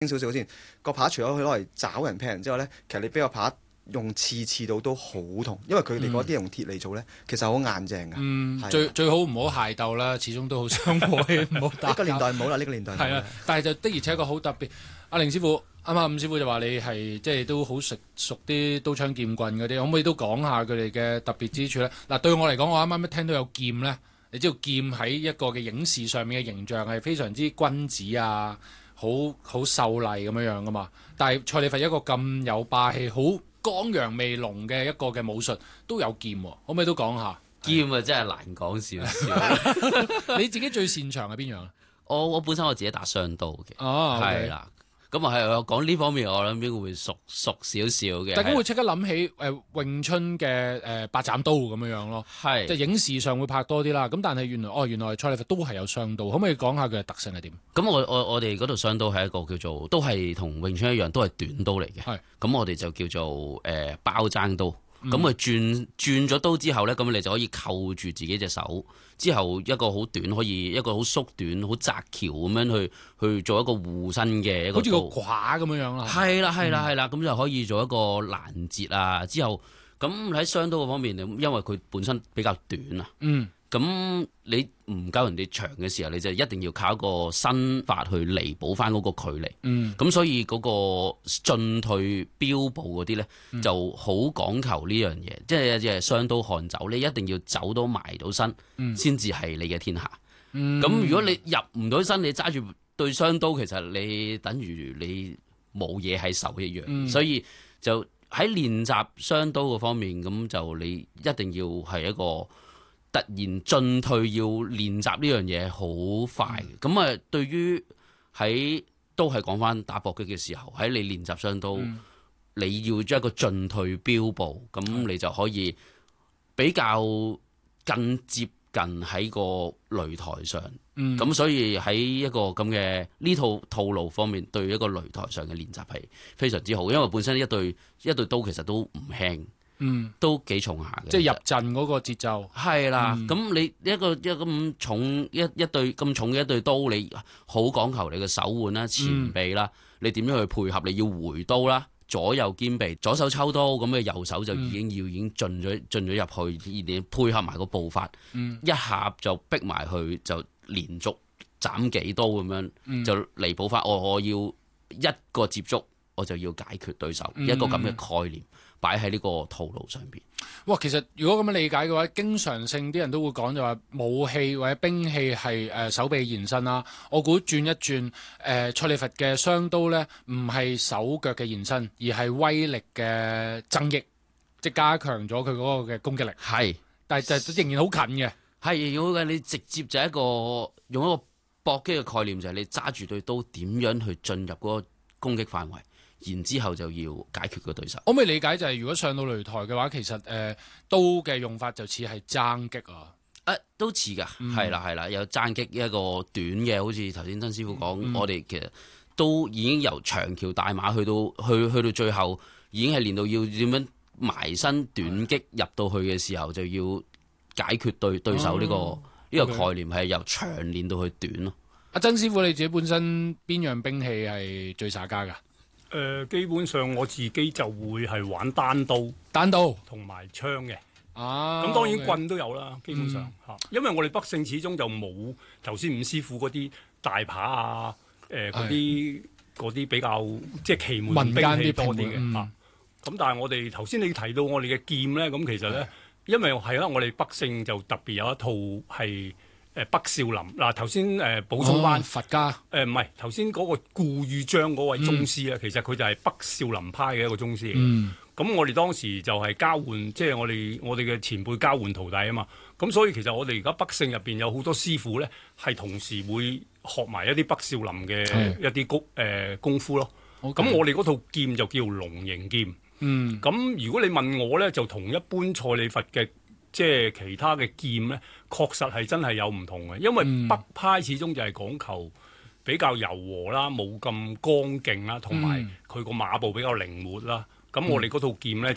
少少先，個扒除咗佢攞嚟找人劈人之外咧，其實你俾個扒用刺到都好痛，因為佢哋嗰啲用鐵嚟做咧，其實好硬淨㗎。 最好唔好械鬥啦，始終都好傷和氣，唔好打。 呢個年代唔好啦，呢個年代。 係啦，但係就的而且確好特別。阿凌師傅，啱啱伍師傅就話你係即係都好熟啲刀槍劍棍嗰啲，可唔可以都講下佢哋嘅特別之處咧？嗱，對我嚟講，我啱啱一聽到有劍咧，你知道劍喺一個嘅影視上面嘅形象係非常之君子啊，好秀麗咁樣噶嘛。但係蔡李佛一個咁有霸氣、好剛陽味濃嘅一個嘅武術都有劍喎，可唔可以都講下？ 劍啊，真係難講少少。 你自己最擅長係邊樣啊？ 我本身我自己打雙刀嘅， 係啦。咁啊係講呢方面，我諗應該會熟少少嘅。 大家會即刻諗起詠春嘅八斬刀咁樣咯， 係即係影視上會拍多啲啦。咁但係原來蔡李佛都係有雙刀，可唔可以講下佢嘅特性係點？ 咁我哋嗰度雙刀係一個叫做都係同詠春一樣，都係短刀嚟嘅。係咁我哋就叫做包踭刀。咁佢轉咗刀之後咧，咁你就可以扣住自己隻手，之後一個好短，可以一個好縮短、好窄橋咁樣去做一個護身嘅一個刀， 好似個褂咁樣啦。 係啦，咁就可以做一個攔截啊。之後咁喺雙刀嗰方面，因為佢本身比較短啊。咁你唔夠人哋長嘅時候，你就一定要靠一個身法去彌補翻嗰個距離。咁所以嗰個進退標步嗰啲咧，就好講求呢樣嘢，即係雙刀漢走，你一定要走到埋到身，先至係你嘅天下。咁如果你入唔到身，你揸住對雙刀，其實你等於你冇嘢喺手一樣。所以就喺練習雙刀嗰方面，咁就你一定要係一個突然進退要練習呢樣嘢好快，咁啊對於喺都係講翻打搏擊嘅時候，喺你練習雙刀，你要將一個進退標步，咁你就可以比較更接近喺個擂台上。咁所以喺一個咁嘅呢套路方面，對一個擂台上嘅練習係非常之好，因為本身一對刀其實都唔輕。都幾重下嘅， 即係入陣嗰個節奏係啦。咁你一個咁重一對咁重嘅一對刀，你好講求你嘅手腕啦、前臂啦，你點樣去配合？你要回刀啦，左右兼備，左手抽刀咁嘅右手就已經進咗入去，而你配合埋個步伐，一下就逼埋去，就連續斬幾刀咁樣，就彌補翻。我要一個接觸，我就要解決對手，一個咁嘅概念。擺喺呢個套路上邊。 哇，其實如果咁樣理解嘅話，經常性啲人都會講就話武器或者兵器係手臂延伸啦。我估轉一轉蔡李佛嘅雙刀咧，唔係手腳嘅延伸，而係威力嘅增益，即係加強咗佢嗰個嘅攻擊力。 係， 但係就仍然好近嘅。 係要嘅，你直接就係用一個搏擊嘅概念，就係你揸住對刀點樣去進入嗰個攻擊範圍。然之後就要解決個對手。 我未理解就係如果上到擂台嘅話，其實刀嘅用法就似係爭擊啊。 都似㗎，係啦，有爭擊一個短嘅，好似頭先曾師傅講，我哋其實都已經由長橋大馬去到最後，已經係練到要點樣埋身短擊入到去嘅時候，就要解決對手呢個概念係由長練到去短咯。 阿曾師傅，你自己本身邊樣兵器係最耍家㗎？ 基本上我自己就會係玩單刀同埋槍嘅。咁當然棍都有啦，基本上因為我哋北勝始終就冇頭先伍師傅嗰啲大扒啊，嗰啲比較即係奇門兵器多啲嘅。咁但係我哋頭先你提到我哋嘅劍咧，咁其實咧，因為係啦，我哋北勝就特別有一套係。北少林嗱，頭先補充翻佛家唔係頭先嗰個顧汝章嗰位宗師咧，其實佢就係北少林派嘅一個宗師。咁我哋當時就係交換，即係我哋嘅前輩交換徒弟啊嘛。咁所以其實我哋而家北勝入邊有好多師傅咧，係同時會學埋一啲北少林嘅一啲功夫咯。咁我哋嗰套劍就叫龍形劍。咁如果你問我咧，就同一般蔡李佛嘅。即係其他嘅劍咧，確實係真係有唔同嘅，因為北派始終就係講求比較柔和啦，冇咁剛勁啦，同埋佢個馬步比較靈活啦。咁我哋嗰套劍咧就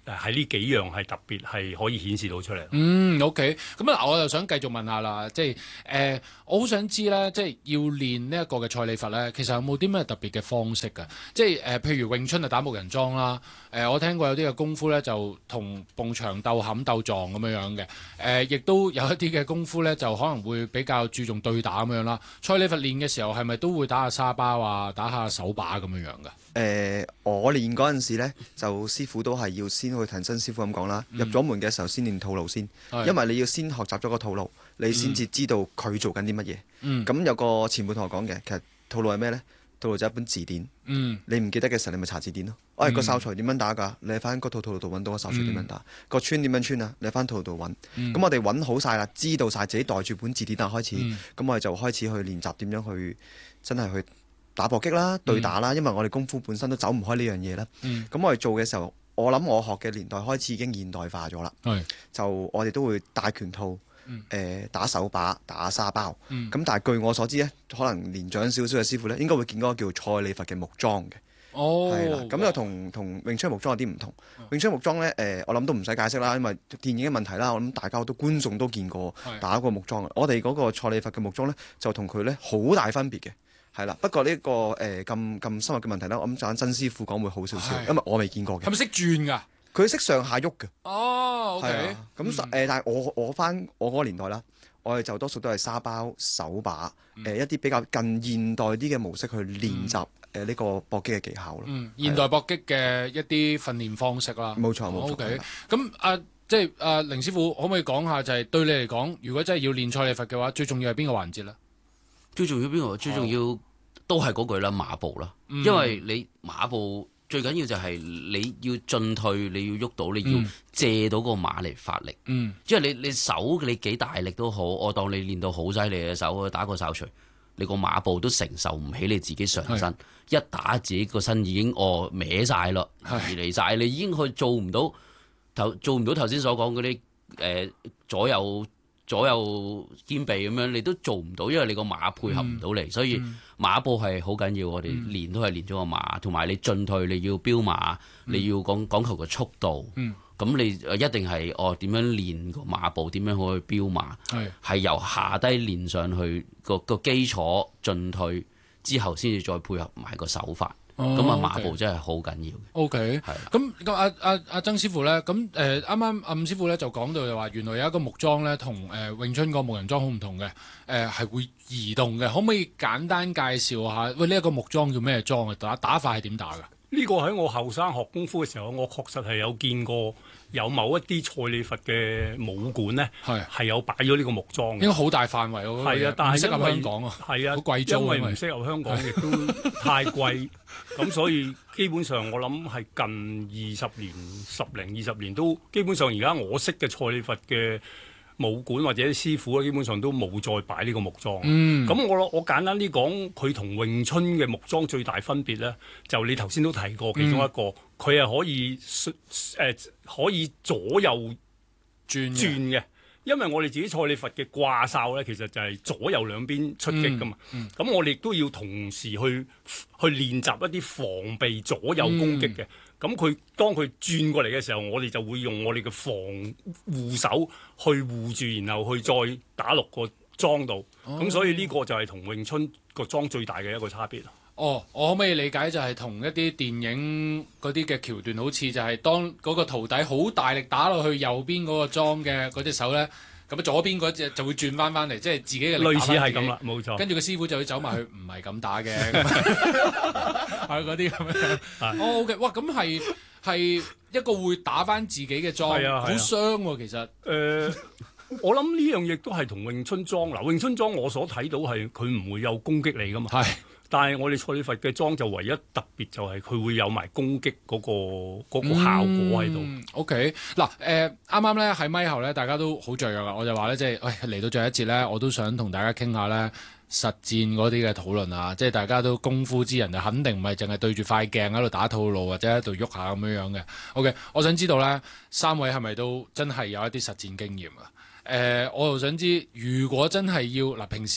喺呢幾樣係特別係可以顯示到出嚟。 OK，咁嗱，我又想繼續問下啦，即係我好想知咧，即係要練呢一個嘅蔡李佛咧，其實有冇啲咩特別嘅方式㗎？即係譬如詠春就打木人樁啦，我聽過有啲嘅功夫咧就同埲牆鬥冚鬥撞咁樣嘅，亦都有一啲嘅功夫咧就可能會比較注重對打咁樣啦。蔡李佛練嘅時候係咪都會打下沙包啊，打下手把咁樣㗎？ 我練嗰陣時咧，就師傅都係要先去騰新師傅咁講啦。入咗門嘅時候先練套路先，因為你要先學習咗個套路，你先至知道佢做緊啲乜嘢。咁有個前輩同我講嘅，其實套路係咩呢？套路就係一本字典。你唔記得嘅時候，你咪查字典咯。個哨錘點樣打㗎？你喺翻嗰套套路度揾到個哨錘點樣打。個穿點樣穿啊？你喺翻套路度揾。咁我哋揾好晒啦，知道晒自己袋住本字典啊開始。咁我哋就開始去練習點樣去真係去打搏擊啦、對打啦，因為我哋功夫本身都走唔開呢樣嘢啦。咁我哋做嘅時候，我諗我學嘅年代開始已經現代化咗啦。就我哋都會戴拳套、打手把、打沙包。咁但係據我所知咧，可能年長少少嘅師傅咧，應該會見嗰個叫蔡李佛嘅木樁嘅。係啦，咁又同詠春木樁有啲唔同。詠春木樁咧，我諗都唔使解釋啦，因為電影嘅問題啦，我諗大家都觀眾都見過打過木樁。我哋嗰個蔡李佛嘅木樁咧，就同佢咧好大分別嘅。係啦，不過呢個咁深入嘅問題咧，我諗陣曾師傅講會好少少，因為我未見過嘅。 係咪識轉㗎？ 佢識上下喐嘅。 OK。 咁但係我嗰個年代啦，我哋就多數都係沙包、手把，一啲比較近現代啲嘅模式去練習呢個搏擊嘅技巧咯。 現代搏擊嘅一啲訓練方式啦。 冇錯。 OK。咁即係凌師傅，可唔可以講下就係對你嚟講，如果真係要練蔡李佛嘅話，最重要係邊個環節咧？最重要邊個？最重要都係嗰句啦，馬步啦。因為你馬步最緊要就係你要進退，你要喐到，你要借到個馬嚟發力。因為你手你幾大力都好，我當你練到好犀利嘅手，打個哨錘，你個馬步都承受唔起你自己上身。一打自己個身已經歪晒咯，移離晒，你已經去做唔到頭先所講嗰啲左右肩臂咁樣，你都做唔到，因為你個馬配合唔到你，所以馬步係好緊要。我哋練都係練咗個馬，同埋你進退你要飆馬，你要講求個速度。咁你一定係點樣練個馬步，點樣可以飆馬，係由下低練上去個基礎進退之後，先至再配合埋個手法。咁馬步真係好緊要嘅。OK， 係。咁阿曾師傅咧，咁啱啱阿伍師傅咧就講到就話，原來有一個木樁咧，同詠春個木人樁好唔同嘅，係會移動嘅。可唔可以簡單介紹下？喂，呢一個木樁叫咩樁啊？打法係點打㗎？ 呢個喺我後生學功夫嘅時候，我確實係有見過有某一啲蔡李佛嘅武館呢，係有擺咗呢個木樁嘅。 應該好大範圍喎。係啊，但係唔適合香港啊。係啊，好貴租， 因為唔適合香港，亦都太貴。咁所以基本上我諗係近10-20年都基本上而家我識嘅蔡李佛嘅武館或者師傅基本上都冇再擺呢個木樁。咁我簡單啲講，佢同詠春嘅木樁最大分別咧，就你頭先都提過其中一個，佢係可以左右轉嘅。因為我哋自己蔡李佛嘅掛哨咧，其實就係左右兩邊出擊噶嘛。咁我哋亦都要同時去練習一啲防備左右攻擊嘅。咁當佢轉過嚟嘅時候，我哋就會用我哋嘅防護手去護住，然後去再打落個樁度。咁所以呢個就係同詠春個樁最大嘅一個差別。 我可唔可以理解就係同一啲電影嗰啲嘅橋段，好似就係當嗰個徒弟好大力打落去右邊嗰個樁嘅嗰隻手咧，咁左邊嗰隻就會轉翻嚟，即係自己嘅力打翻自己。類似係咁啦，冇錯。跟住個師傅就會走埋去，唔係咁打嘅，係嗰啲咁樣。OK， 哇，咁係一個會打翻自己嘅樁，好傷喎，其實。 我諗呢樣嘢都係同詠春樁嗱，詠春樁我所睇到係佢唔會有攻擊你噶嘛。但係我哋蔡李佛嘅樁就唯一特別就係佢會有埋攻擊嗰個效果喺度。OK， 嗱啱啱咧喺咪後咧，大家都好雀躍㗎。我就話咧，即係嚟到最後一節咧，我都想同大家傾下咧實戰嗰啲嘅討論啊。即係大家都功夫之人就肯定唔係淨係對住塊鏡喺度打套路或者喺度喐下咁樣嘅。OK， 我想知道咧，三位係咪都真係有一啲實戰經驗啊？我又想知，如果真係要平時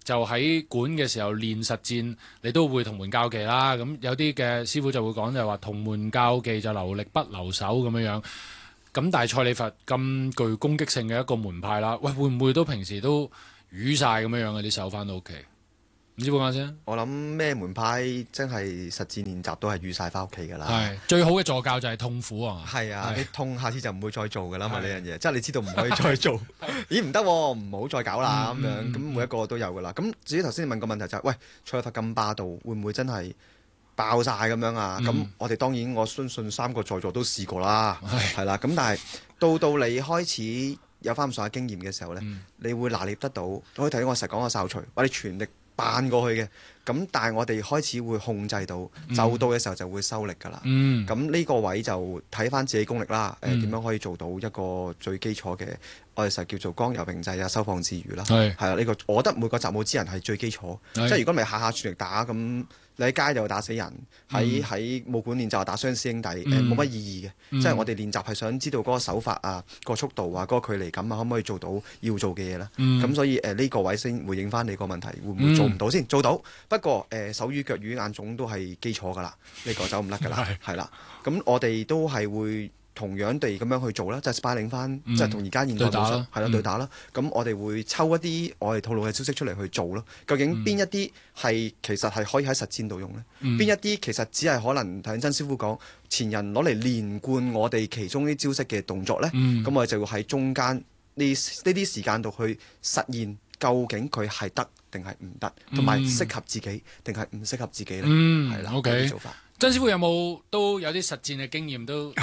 就喺館嘅時候練實戰，你都會同門教技啦。咁有啲嘅師傅就會講就係話同門教技就留力不留手咁樣樣。咁但係蔡李佛咁具攻擊性嘅一個門派啦，喂，會唔會都平時都瘀晒咁樣樣嘅啲手翻到屋企？唔知講下先。 我諗咩門派真係實戰練習都係預晒翻屋企㗎啦。 係最好嘅助教就係痛苦啊！ 係啊，你痛下次就唔會再做㗎啦嘛呢樣嘢，即係你知道唔可以再做。咦唔得喎，唔好再搞啦咁樣。咁每一個都有㗎啦。咁至於頭先你問個問題就係，喂，蔡李佛咁霸道，會唔會真係爆晒咁樣啊？咁我哋當然我相信三個在座都試過啦，係啦。咁但係到你開始有翻咁上下經驗嘅時候呢，你會拿捏得到。可以睇我成日講個哨錘，我哋全力扮過去嘅，咁但係我哋開始會控制到，就到嘅時候就會收力㗎啦。咁呢個位就睇翻自己功力啦。點樣可以做到一個最基礎嘅，我哋實叫做剛柔並濟啊，收放自如啦。係啊，呢個我覺得每個習武之人係最基礎。即係如果唔係下下全力打咁，你喺街就打死人，喺武館練習打傷師兄弟，冇乜意義嘅。即係我哋練習係想知道嗰個手法啊、個速度啊、嗰個距離感啊，可唔可以做到要做嘅嘢啦？咁所以呢個位先回應翻你個問題，會唔會做唔到先？做到，不過手語、腳語、眼總都係基礎㗎啦，呢個走唔甩㗎啦，係啦。咁我哋都係會同樣地咁樣去做啦，就係 sparring 翻，即係同而家現代武術係啦對打啦。咁我哋會抽一啲我哋套路嘅招式出嚟去做咯。究竟邊一啲係其實係可以喺實戰度用呢？邊一啲其實只係可能頭先曾師傅講前人攞嚟連貫我哋其中啲招式嘅動作呢？咁我哋就會喺中間呢啲時間度去實現究竟佢係得定係唔得，同埋適合自己定係唔適合自己呢？係啦，OK 做法。 曾師傅有冇都有啲實戰嘅經驗都？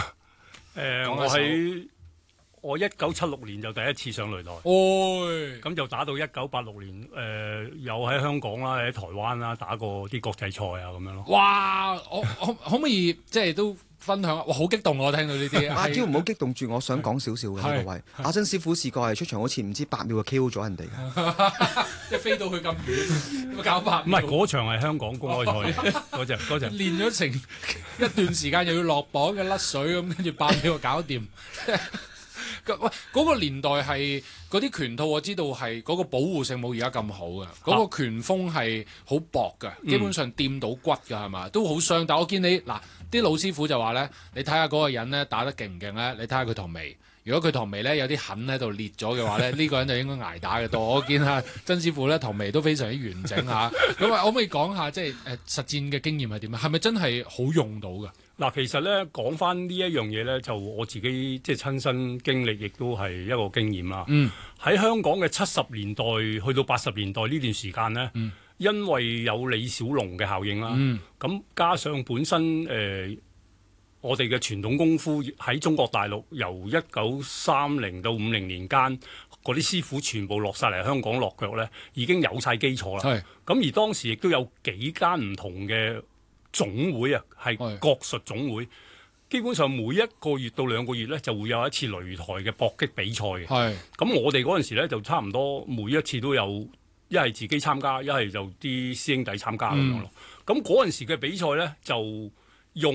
我1976年就第一次上擂台，咁就打到1986年，有喺香港啦，喺台灣啦打過啲國際賽啊咁樣咯。 哇！我可唔可以即係都分享？哇！好激動我聽到呢啲。 阿嬌唔好激動住，我想講少少嘅呢個位。阿曾師傅試過係出場好似唔知8秒就 KO 咗人哋嘅， 即係飛到去咁遠，咁搞法。 唔係嗰場係香港公開賽，嗰隻練咗成一段時間，又要落磅嘅甩水咁，跟住8秒就搞掂。喂，嗰個年代係嗰啲拳套，我知道係嗰個保護性冇而家咁好嘅，嗰個拳風係好薄嘅，基本上掂到骨㗎係嘛，都好傷。但我見你嗱啲老師傅就話咧，你睇下嗰個人咧打得勁唔勁咧，你睇下佢條眉，如果佢條眉咧有啲痕喺度裂咗嘅話咧，呢個人就應該捱打嘅多。我見下曾師傅咧條眉都非常之完整嚇。咁可唔可以講下即係實戰嘅經驗係點啊？係咪真係好用到㗎？ 嗱，其實咧講翻呢一樣嘢咧，就我自己即係親身經歷，亦都係一個經驗啦。喺香港嘅70年代去到80年代呢段時間呢，因為有李小龍嘅效應啦，咁加上本身我哋嘅傳統功夫喺中國大陸由1930到50年間，嗰啲師傅全部落晒嚟香港落腳呢，已經有晒基礎啦。咁而當時亦都有幾間唔同嘅總會啊，係國術總會，基本上每1個月到2個月呢，就會有一次擂台嘅搏擊比賽嘅。咁我哋嗰陣時呢，就差唔多每一次都有，一係自己參加，一係就啲師兄弟參加咁樣咯。咁嗰陣時嘅比賽呢，就用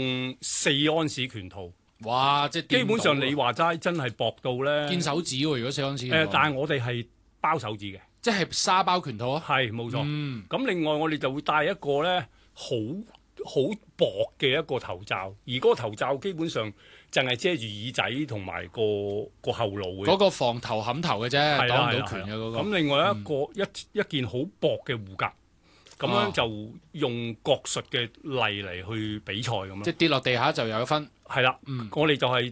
4安士拳套。 哇！即係基本上你話齋真係搏到呢， 見手指喎。如果4安士， 但係我哋係包手指嘅， 即係沙包拳套啊。 係冇錯。咁另外我哋就會戴一個呢好薄嘅一個頭罩，而嗰個頭罩基本上淨係遮住耳仔同埋個後腦嘅。嗰個防頭冚頭嘅啫，擋唔到拳嘅嗰個。 咁另外一件好薄嘅護甲，咁樣就用國術嘅例嚟去比賽咁咯。 即係跌落地下就有分。 係啦，我哋就係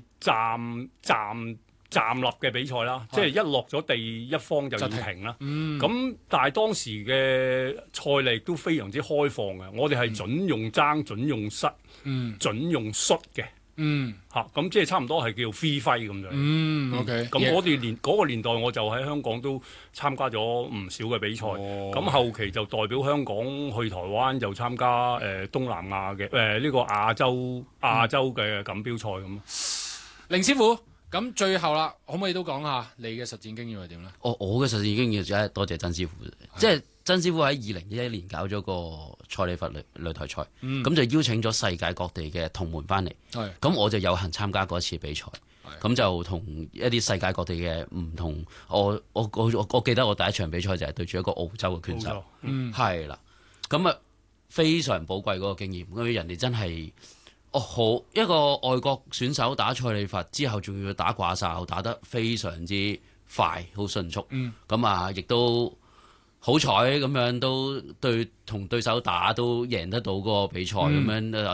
站立嘅比賽啦，即係一落咗地一方就要停啦。咁但係當時嘅賽例都非常之開放嘅，我哋係準用爭、準用失、準用摔嘅。咁即係差唔多係叫 free fight 咁樣。 OK。 咁我哋嗰個年代我就喺香港都參加咗唔少嘅比賽。咁後期就代表香港去台灣就參加東南亞嘅呢個亞洲嘅錦標賽咁。 凌師傅。咁最後啦，可唔可以都講下你嘅實戰經驗係點咧？ 我嘅實戰經驗就係多謝曾師傅，即係曾師傅喺2011年搞咗個蔡李佛擂台賽，咁就邀請咗世界各地嘅同門翻嚟，咁我就有幸參加嗰一次比賽，咁就同一啲世界各地嘅唔同，我記得我第一場比賽就係對住一個澳洲嘅拳手，係啦，咁啊非常寶貴嗰個經驗，因為人哋真係好一個外國選手打蔡李佛之後，仲要打掛哨，打得非常之快，好迅速，咁啊亦都。好彩咁樣都同對手打都贏得到嗰個比賽咁樣